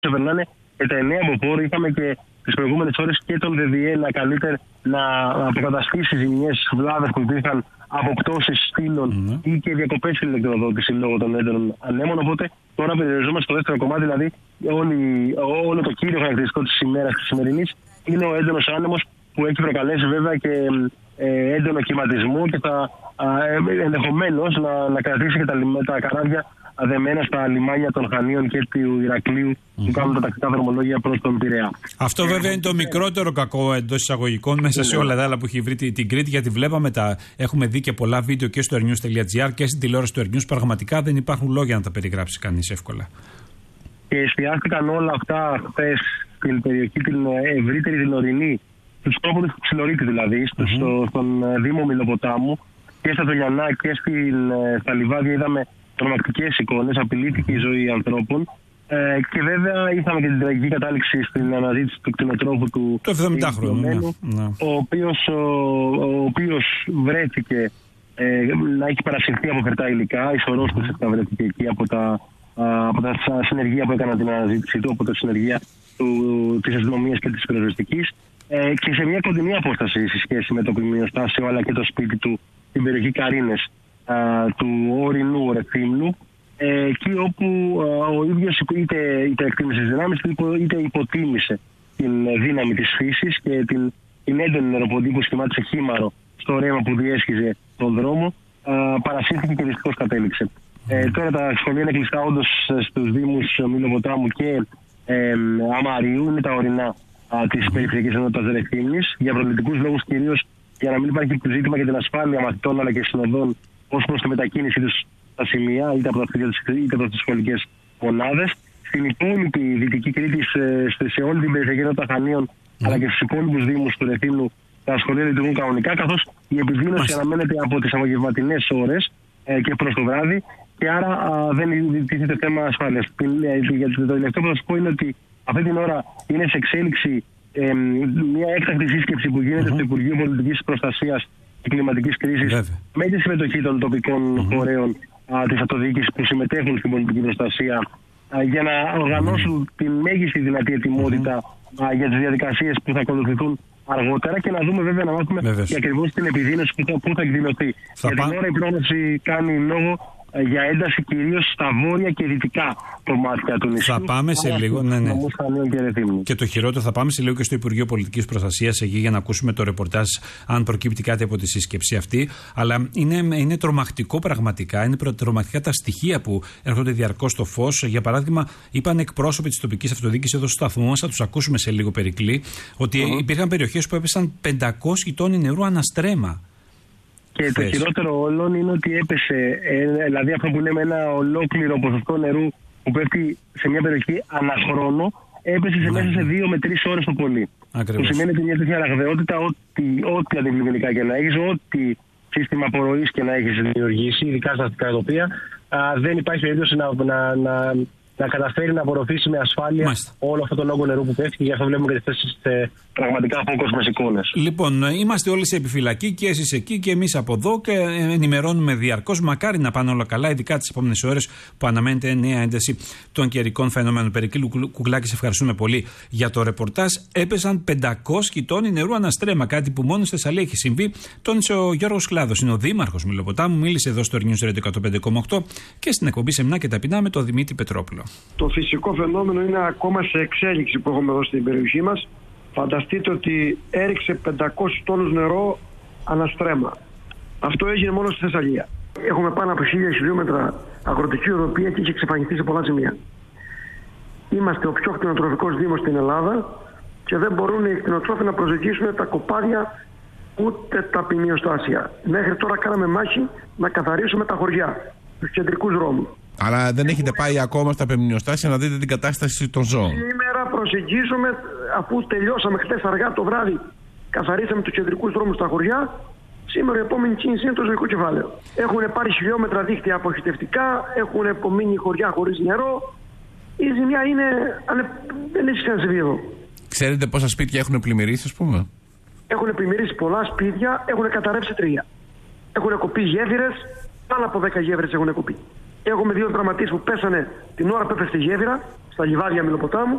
περνάνε και τα 9 από πόρο. Είχαμε και τις προηγούμενες ώρες και τον ΔΔΕ να καλείται να αποκαταστήσει ζημιές, βλάβες που υπήρχαν από πτώσεις στήλων ή και διακοπές στην ηλεκτροδότηση λόγω των έντονων ανέμων. Οπότε τώρα περιοριζόμαστε στο δεύτερο κομμάτι, δηλαδή όλο το κύριο χαρακτηριστικό της ημέρας της σημερινής είναι ο έντονος άνεμος που έχει προκαλέσει βέβαια και έντονο κυματισμό και θα ενδεχομένως να κρατήσει και τα καράβια αδεμένα στα λιμάνια των Χανίων και του Ηρακλείου που κάνουν τα τακτικά δρομολόγια προς τον Πειραιά. Αυτό βέβαια είναι το μικρότερο κακό εντός εισαγωγικών μέσα σε όλα τα άλλα που έχει βρει την Κρήτη, γιατί βλέπαμε έχουμε δει και πολλά βίντεο και στο airnews.gr και στην τηλεόραση του Airnews. Πραγματικά δεν υπάρχουν λόγια να τα περιγράψει κανείς εύκολα. Και εστιάστηκαν όλα αυτά χθες στην περιοχή την ευρύτερη την ορεινή, στους τόπους του Ξυλορείτη δηλαδή, στον Δήμο Μηλοποτάμου και στα Δολιανά και στα λιβάδια είδαμε τρομακτικές εικόνες, απειλήθηκε η ζωή ανθρώπων και βέβαια είχαμε και την τραγική κατάληξη στην αναζήτηση του κτηνοτρόφου του 70χρονου, ο οποίος βρέθηκε να έχει παρασυρθεί από φερτά υλικά, η σωρός του βρέθηκε εκεί από τα συνεργεία που έκαναν την αναζήτησή του, από τα συνεργεία της αστυνομίας και της πυροσβεστικής και σε μια κοντινή απόσταση σε σχέση με το πλημμυροστάσιο αλλά και το σπίτι του στην περιοχή Καρίνες του ορεινού Ρεθύμνου, εκεί όπου ο ίδιος είτε εκτίμησε τις δυνάμεις είτε υποτίμησε την δύναμη της φύσης και την έντονη νεροποντή που σχημάτισε χήμαρο στο ρέμα που διέσχιζε τον δρόμο, παρασύρθηκε και δυστυχώς κατέληξε. Τώρα τα σχολεία είναι κλειστά όντως στους Δήμους Μηλοποτάμου και Αμαρίου, είναι τα ορεινά της περιφερειακής ενότητας Ρεθύμνης, για προληπτικούς λόγους κυρίως, για να μην υπάρχει ζήτημα για την ασφάλεια μαθητών αλλά και συνοδών ως προς τη μετακίνησή τους στα σημεία, είτε από τις σχολικές μονάδες. Στην υπόλοιπη Δυτική Κρήτη, σε όλη την περιφερειακή ενότητα Χανίων, αλλά και στους υπόλοιπους Δήμους του Ρεθύμνου, τα σχολεία λειτουργούν κανονικά, καθώς η επιδείνωση αναμένεται από τις απογευματινές ώρες και προς το βράδυ, και άρα δεν τίθεται θέμα ασφάλειας. Το τελευταίο που θα σας πω είναι ότι αυτή την ώρα είναι σε εξέλιξη μια έκτακτη σύσκεψη που γίνεται στο Υπουργείο Πολιτικής Προστασίας και Κλιματικής Κρίσης με τη συμμετοχή των τοπικών φορέων της αυτοδιοίκησης που συμμετέχουν στην πολιτική προστασία για να οργανώσουν τη μέγιστη δυνατή ετοιμότητα για τις διαδικασίες που θα ακολουθηθούν αργότερα και να δούμε βέβαια να μάθουμε και ακριβώς την επιδείνωση που θα εκδηλωθεί. Για την ώρα η πρόγνωση κάνει λόγο για ένταση κυρίως στα βόρεια και δυτικά κομμάτια του νησιού. Θα πάμε σε λίγο. Και το χειρότερο, θα πάμε σε λίγο και στο Υπουργείο Πολιτικής Προστασίας εκεί για να ακούσουμε το ρεπορτάζ, αν προκύπτει κάτι από τη σύσκεψη αυτή. Αλλά είναι τρομακτικό πραγματικά. Είναι τρομακτικά τα στοιχεία που έρχονται διαρκώς στο φως. Για παράδειγμα, είπαν εκπρόσωποι της τοπικής αυτοδιοίκησης εδώ στο σταθμό μας, θα τους ακούσουμε σε λίγο, Περικλή, ότι υπήρχαν περιοχές που έπεσαν 500 τόνοι νερού αναστρέμα. Και το χειρότερο όλων είναι ότι έπεσε, δηλαδή αυτό που λέμε ένα ολόκληρο ποσοστό νερού που πέφτει σε μια περιοχή αναχρόνο, έπεσε σε μέσα σε 2 με 3 ώρες το πολύ. Που σημαίνει ότι μια τέτοια ραγδαιότητα, ό,τι αντιπλημμυρικά και να έχεις, ό,τι σύστημα απορροής και να έχεις δημιουργήσει, ειδικά στα αστικά τοπία, δεν υπάρχει περίπτωση να καταφέρει να απορροφήσει με ασφάλεια όλο αυτό το όγκο νερού που πέφτει, και γι' αυτό βλέπουμε και τις πραγματικά απόκοσμες εικόνες. Λοιπόν, είμαστε όλοι σε επιφυλακή, και εσείς εκεί και εμείς από εδώ, και ενημερώνουμε διαρκώς. Μακάρι να πάνε όλα καλά, ειδικά τις επόμενες ώρες που αναμένεται νέα ένταση των καιρικών φαινομένων. Περικλή Κουκλάκη, σε ευχαριστούμε πολύ για το ρεπορτάζ. Έπεσαν 500 τόνοι νερού αναστρέμα, κάτι που μόνο στη Θεσσαλία έχει συμβεί. Τόνισε ο Γιώργος Κλάδος, είναι ο δήμαρχος Μηλοποτάμου, μίλησε εδώ στο Airnews Radio 105,8 και στην εκπομπή Σεμνά και Ταπεινά με τον Δημήτρη Πετρόπουλο. Το φυσικό φαινόμενο είναι ακόμα σε εξέλιξη που έχουμε εδώ στην περιοχή μας. Φανταστείτε ότι έριξε 500 τόνους νερό αναστρέμα. Αυτό έγινε μόνο στη Θεσσαλία. Έχουμε πάνω από 1000 χιλιόμετρα αγροτική οδοπία και έχει εξαφανιστεί σε πολλά σημεία. Είμαστε ο πιο κτηνοτροφικός δήμος στην Ελλάδα και δεν μπορούν οι κτηνοτρόφοι να προσεγγίσουν τα κοπάδια ούτε τα ποιμνιοστάσια. Μέχρι τώρα κάναμε μάχη να καθαρίσουμε τα χωριά, τους κεντρικούς δρόμους. Αλλά δεν έχετε πάει ακόμα στα πεμνιοστάσια να δείτε την κατάσταση των ζώων. Σήμερα προσεγγίζουμε, αφού τελειώσαμε χτες αργά το βράδυ, καθαρίσαμε τους κεντρικούς δρόμους στα χωριά. Σήμερα η επόμενη κίνηση είναι το ζωικό κεφάλαιο. Έχουν πάρει χιλιόμετρα δίκτυα αποχυτευτικά, έχουν απομείνει χωριά χωρίς νερό. Η ζημιά δεν έχει ξανασυμβεί εδώ. Ξέρετε πόσα σπίτια έχουν πλημμυρίσει, ας πούμε? Έχουν πλημμυρίσει πολλά σπίτια, έχουν καταρρεύσει 3. Έχουν κοπεί γέφυρες, πάνω από 10 γέφυρες έχουν κοπεί. Έχουμε 2 τραυματίες που πέσανε την ώρα που έπεσε η γέφυρα, στα λιβάδια Μηλοποτάμου.